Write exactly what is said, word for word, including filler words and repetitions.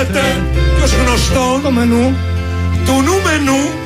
γίνεται και ως γνωστό το μενού του νου μενού